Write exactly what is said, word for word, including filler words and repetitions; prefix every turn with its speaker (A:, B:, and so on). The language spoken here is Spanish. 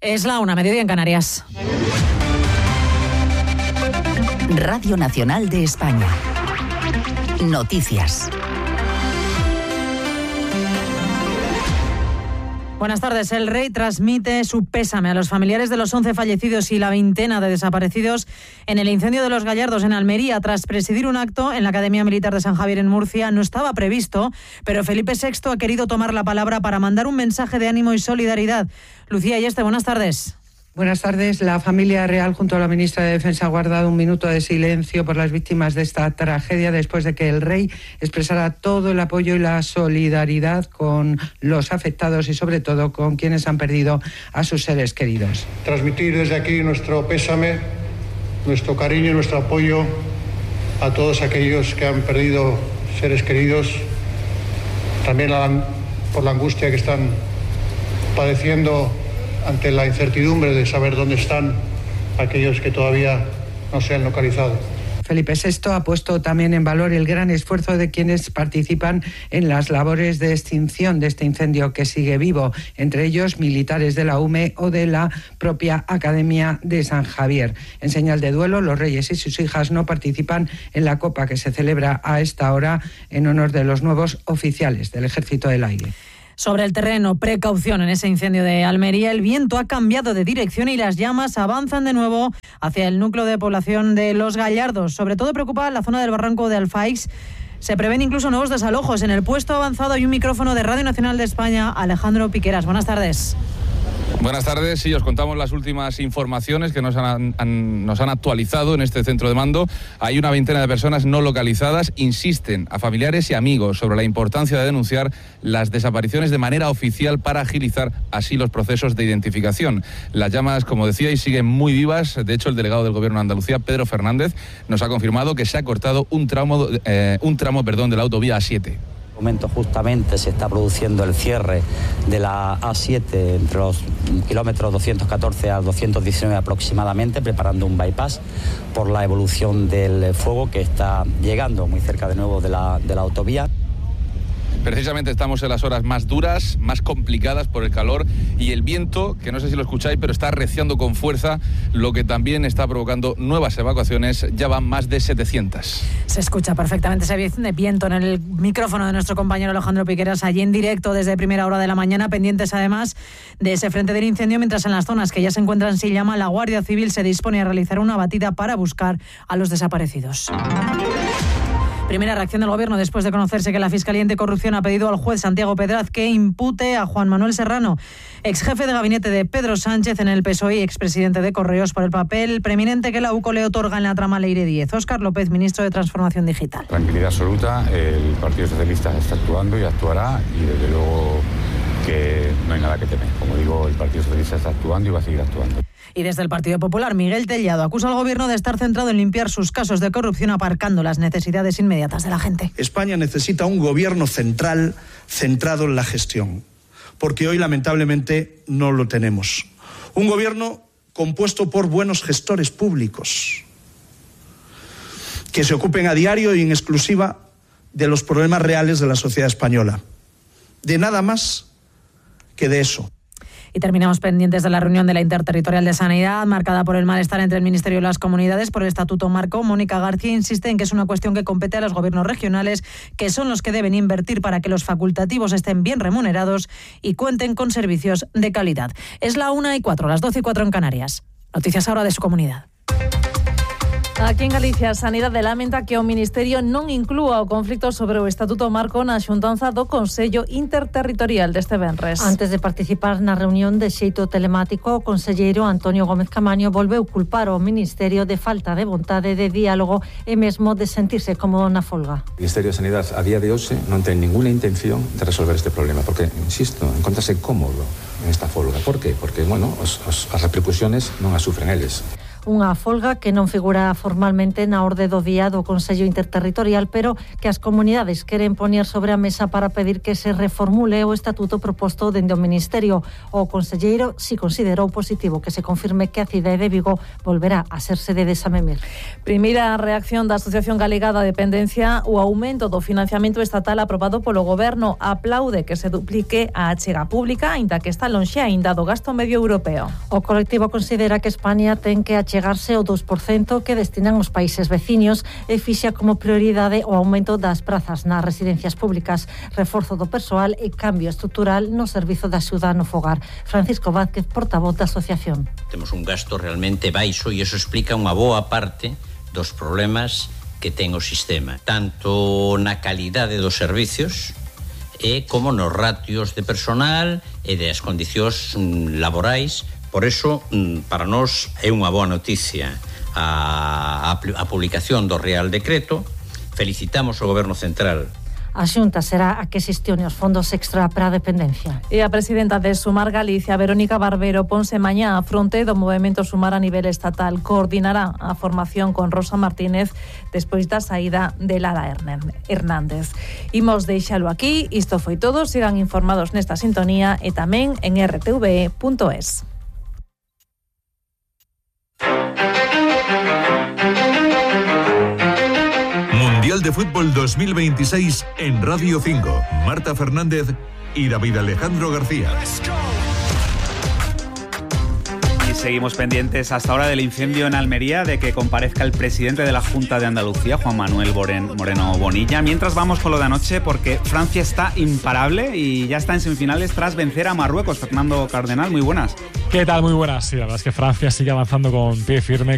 A: Es la una, mediodía en Canarias.
B: Radio Nacional de España. Noticias.
A: Buenas tardes. El Rey transmite su pésame a los familiares de los once fallecidos y la veintena de desaparecidos en el incendio de Los Gallardos en Almería. Tras presidir un acto en la Academia Militar de San Javier en Murcia, no estaba previsto, pero Felipe sexto ha querido tomar la palabra para mandar un mensaje de ánimo y solidaridad. Lucía Ayeste, buenas tardes.
C: Buenas tardes. La familia real junto a la ministra de Defensa ha guardado un minuto de silencio por las víctimas de esta tragedia después de que el rey expresara todo el apoyo y la solidaridad con los afectados y sobre todo con quienes han perdido a sus seres queridos.
D: Transmitir desde aquí nuestro pésame, nuestro cariño y nuestro apoyo a todos aquellos que han perdido seres queridos, también por la angustia que están padeciendo ante la incertidumbre de saber dónde están aquellos que todavía no se han localizado.
C: Felipe sexto ha puesto también en valor el gran esfuerzo de quienes participan en las labores de extinción de este incendio que sigue vivo, entre ellos militares de la U M E o de la propia Academia de San Javier. En señal de duelo, los reyes y sus hijas no participan en la copa que se celebra a esta hora en honor de los nuevos oficiales del Ejército del Aire.
A: Sobre el terreno, precaución en ese incendio de Almería. El viento ha cambiado de dirección y las llamas avanzan de nuevo hacia el núcleo de población de Los Gallardos. Sobre todo preocupa la zona del barranco de Alfaix. Se prevén incluso nuevos desalojos. En el puesto avanzado hay un micrófono de Radio Nacional de España, Alejandro Piqueras. Buenas tardes.
E: Buenas tardes, sí, os contamos las últimas informaciones que nos han, han, nos han actualizado en este centro de mando. Hay una veintena de personas no localizadas. Insisten a familiares y amigos sobre la importancia de denunciar las desapariciones de manera oficial para agilizar así los procesos de identificación. Las llamas, como decíais, siguen muy vivas. De hecho, el delegado del Gobierno de Andalucía, Pedro Fernández, nos ha confirmado que se ha cortado un tramo, eh, un tramo perdón, de la autovía A siete.
F: En este momento justamente se está produciendo el cierre de la A siete entre los kilómetros doscientos catorce a doscientos diecinueve aproximadamente, preparando un bypass por la evolución del fuego que está llegando muy cerca de nuevo de la, de la autovía.
E: Precisamente estamos en las horas más duras, más complicadas por el calor y el viento, que no sé si lo escucháis, pero está arreciando con fuerza, lo que también está provocando nuevas evacuaciones. Ya van más de setecientas.
A: Se escucha perfectamente ese viento en el micrófono de nuestro compañero Alejandro Piqueras, allí en directo desde primera hora de la mañana, pendientes además de ese frente del incendio, mientras en las zonas que ya se encuentran sin llama, la Guardia Civil se dispone a realizar una batida para buscar a los desaparecidos. Primera reacción del Gobierno después de conocerse que la Fiscalía Anticorrupción ha pedido al juez Santiago Pedraz que impute a Juan Manuel Serrano, ex jefe de gabinete de Pedro Sánchez en el P S O E y expresidente de Correos, por el papel preeminente que la UCO le otorga en la trama Leire diez. Óscar López, ministro de Transformación Digital.
G: Tranquilidad absoluta, el Partido Socialista está actuando y actuará, y desde luego que no hay nada que temer. Como digo, el Partido Socialista está actuando y va a seguir actuando.
A: Y desde el Partido Popular, Miguel Tellado acusa al Gobierno de estar centrado en limpiar sus casos de corrupción, aparcando las necesidades inmediatas de la gente.
H: España necesita un Gobierno central centrado en la gestión, porque hoy lamentablemente no lo tenemos. Un Gobierno compuesto por buenos gestores públicos, que se ocupen a diario y en exclusiva de los problemas reales de la sociedad española. De nada más que de eso.
A: Y terminamos pendientes de la reunión de la Interterritorial de Sanidad, marcada por el malestar entre el Ministerio y las comunidades por el Estatuto Marco. Mónica García insiste en que es una cuestión que compete a los gobiernos regionales, que son los que deben invertir para que los facultativos estén bien remunerados y cuenten con servicios de calidad. Es la una y cuatro, las doce y cuatro en Canarias. Noticias ahora de su comunidad.
I: Aquí en Galicia, Sanidade lamenta que o Ministerio non inclúa o conflicto sobre o Estatuto Marco na xuntanza do Consello Interterritorial deste venres.
J: Antes de participar na reunión de xeito telemático, o conselleiro Antonio Gómez Camaño volveu culpar ao Ministerio de falta de vontade de diálogo e mesmo de sentirse cómodo na folga.
K: O Ministerio de Sanidade a día de hoxe non ten ninguna intención de resolver este problema, porque, insisto, encontrase cómodo en esta folga. Por qué? Porque, bueno, os, os, as repercusiones non as sufren eles.
J: Unha folga que non figura formalmente na orde do día do Consello Interterritorial, pero que as comunidades queren poñer sobre a mesa para pedir que se reformule o estatuto proposto dende o Ministerio. O conselleiro si considerou positivo que se confirme que a cidade de Vigo volverá a ser sede de Samemir.
I: Primeira reacción da Asociación Galega da Dependencia, o aumento do financiamento estatal aprobado polo Goberno. Aplaude que se duplique a achega pública, aínda que está lonxe aínda do gasto medio europeo.
J: O colectivo considera que España ten que achegarse o dous por cento que destinan os países veciños e fixa como prioridade o aumento das prazas nas residencias públicas, reforzo do persoal e cambio estrutural no servizo de axuda no fogar. Francisco Vázquez, portavoz da asociación.
L: Temos un gasto realmente baixo e iso explica unha boa parte dos problemas que ten o sistema, tanto na calidade dos servicios e como nos ratios de personal e das condicións laborais. Por eso, para nós, é unha boa noticia a, a, a publicación do Real Decreto. Felicitamos o Goberno Central.
J: A Xunta será a que xestione os fondos extra para a dependencia.
I: E a presidenta de Sumar Galicia, Verónica Barbero, ponse mañá a fronte do movemento Sumar a nivel estatal. Coordinará a formación con Rosa Martínez despois da saída de Lara Hernández. Imos deixalo aquí, isto foi todo. Sigan informados nesta sintonía e tamén en r t v e punto es.
M: Mundial de Fútbol dos mil veintiséis en Radio cinco. Marta Fernández y David Alejandro García.
N: Y seguimos pendientes hasta ahora del incendio en Almería, de que comparezca el presidente de la Junta de Andalucía, Juan Manuel Moreno Bonilla. Mientras vamos con lo de anoche, porque Francia está imparable y ya está en semifinales tras vencer a Marruecos. Fernando Cardenal, muy buenas.
O: ¿Qué tal? Muy buenas. Sí, la verdad es que Francia sigue avanzando con pie firme,